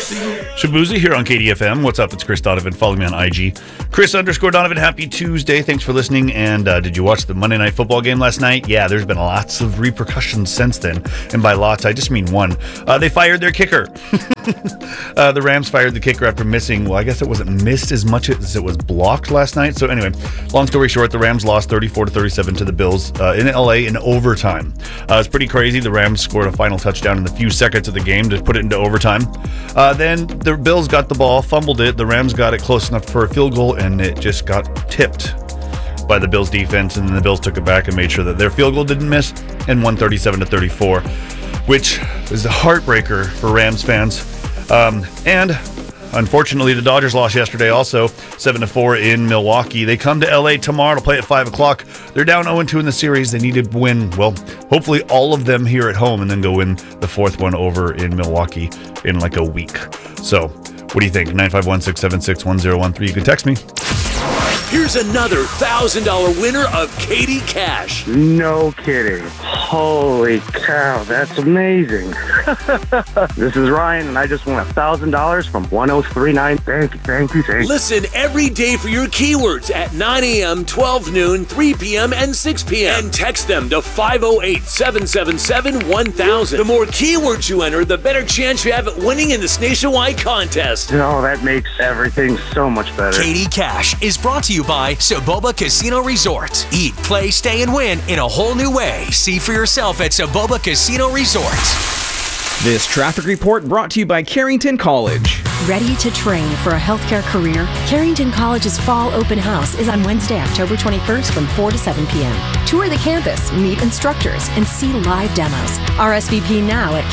Shabuzi here on KDFM. What's up? It's Chris Donovan. Follow me on IG. Chris_Donovan. Happy Tuesday. Thanks for listening. And did you watch the Monday Night Football game last night? Yeah, there's been lots of repercussions since then. And by lots, I just mean one. They fired their kicker. The Rams fired the kicker after missing, well, I guess it wasn't missed as much as it was blocked last night. So anyway, long story short, the Rams lost 34-37 to the Bills in LA in overtime. It's pretty crazy. The Rams scored a final touchdown in the few seconds of the game to put it into overtime. Then the Bills got the ball, fumbled it. The Rams got it close enough for a field goal, and it just got tipped by the Bills defense, and then the Bills took it back and made sure that their field goal didn't miss and won 37-34, which is a heartbreaker for Rams fans. And unfortunately, the Dodgers lost yesterday also, 7-4 in Milwaukee. They come to LA tomorrow to play at 5 o'clock. They're down 0-2 in the series. They need to win, well, hopefully all of them here at home and then go win the fourth one over in Milwaukee in like a week. So, what do you think? 951-676-1013. You can text me. Here's another $1,000 winner of Katie Cash. No kidding. Holy cow, that's amazing. This is Ryan, and I just won $1,000 from 1039. Thank you. Listen every day for your keywords at 9 a.m., 12 noon, 3 p.m., and 6 p.m. And text them to 508-777-1000. The more keywords you enter, the better chance you have at winning in this nationwide contest. Oh, that makes everything so much better. Katie Cash is brought to you by Soboba Casino Resort. Eat, play, stay, and win in a whole new way. See for yourself at Soboba Casino Resort. This traffic report brought to you by Carrington College. Ready to train for a healthcare career? Carrington College's Fall Open House is on Wednesday, October 21st from 4 to 7 p.m. Tour the campus, meet instructors, and see live demos. RSVP now at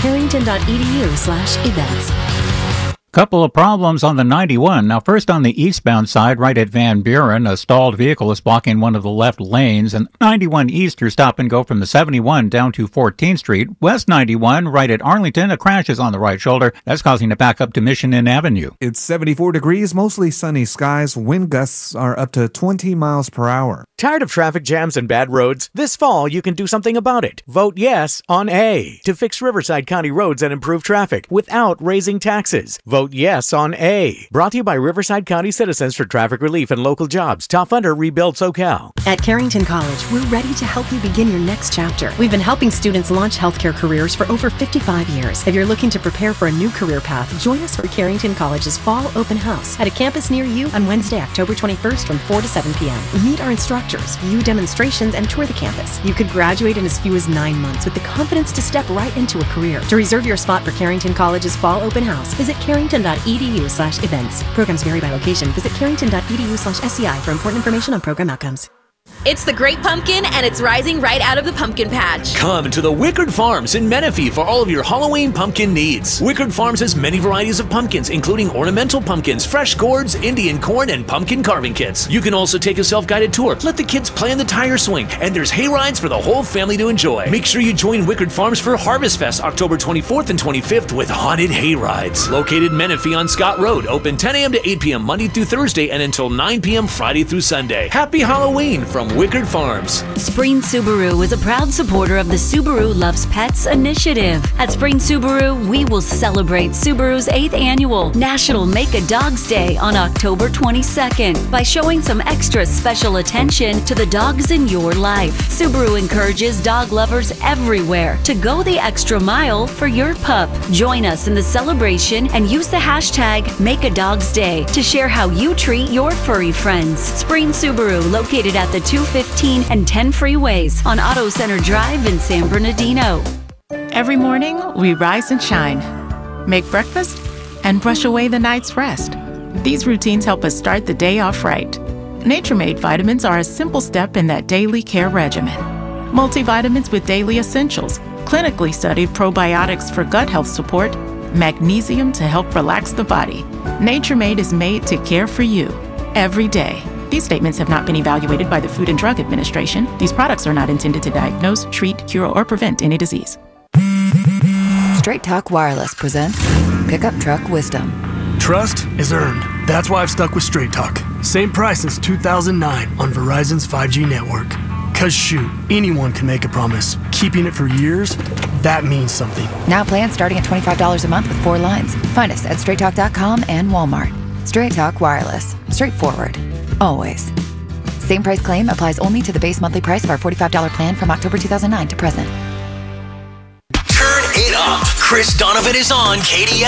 carrington.edu/events. Couple of problems on the 91. Now, first on the eastbound side, right at Van Buren, a stalled vehicle is blocking one of the left lanes, and 91 East, your stop and go from the 71 down to 14th Street. West 91, right at Arlington, a crash is on the right shoulder. That's causing a backup to Mission Avenue. It's 74 degrees, mostly sunny skies. Wind gusts are up to 20 miles per hour. Tired of traffic jams and bad roads? This fall, you can do something about it. Vote yes on A to fix Riverside County roads and improve traffic without raising taxes. Vote yes on A. Brought to you by Riverside County Citizens for Traffic Relief and Local Jobs. Top funder, Rebuild SoCal. At Carrington College, we're ready to help you begin your next chapter. We've been helping students launch healthcare careers for over 55 years. If you're looking to prepare for a new career path, join us for Carrington College's Fall Open House at a campus near you on Wednesday, October 21st from 4 to 7 p.m. Meet our instructors, view demonstrations, and tour the campus. You could graduate in as few as 9 months with the confidence to step right into a career. To reserve your spot for Carrington College's Fall Open House, visit carrington.edu/events. Programs vary by location. Visit carrington.edu/SCI for important information on program outcomes. It's the Great Pumpkin, and it's rising right out of the pumpkin patch. Come to the Wickard Farms in Menifee for all of your Halloween pumpkin needs. Wickard Farms has many varieties of pumpkins, including ornamental pumpkins, fresh gourds, Indian corn, and pumpkin carving kits. You can also take a self-guided tour, let the kids play on the tire swing, and there's hay rides for the whole family to enjoy. Make sure you join Wickard Farms for Harvest Fest October 24th and 25th with haunted hay rides. Located in Menifee on Scott Road, open 10 a.m. to 8 p.m. Monday through Thursday and until 9 p.m. Friday through Sunday. Happy Halloween from Wickard Farms. Spring Subaru is a proud supporter of the Subaru Loves Pets initiative. At Spring Subaru, we will celebrate Subaru's 8th annual National Make a Dog's Day on October 22nd by showing some extra special attention to the dogs in your life. Subaru encourages dog lovers everywhere to go the extra mile for your pup. Join us in the celebration and use the hashtag Make a Dog's Day to share how you treat your furry friends. Spring Subaru, located at the 215 and 10 freeways on Auto Center Drive in San Bernardino. Every morning, we rise and shine, make breakfast, and brush away the night's rest. These routines help us start the day off right. Nature-Made vitamins are a simple step in that daily care regimen. Multivitamins with daily essentials, clinically studied probiotics for gut health support, magnesium to help relax the body. Nature-Made is made to care for you every day. These statements have not been evaluated by the Food and Drug Administration. These products are not intended to diagnose, treat, cure, or prevent any disease. Straight Talk Wireless presents Pickup Truck Wisdom. Trust is earned. That's why I've stuck with Straight Talk. Same price since 2009 on Verizon's 5G network. Cause shoot, anyone can make a promise. keeping it for years, that means something. Now plans starting at $25 a month with 4 lines. Find us at straighttalk.com and Walmart. Straight Talk Wireless. Straightforward. Always. Same price claim applies only to the base monthly price of our $45 plan from October 2009 to present. Turn it up. Chris Donovan is on KDS.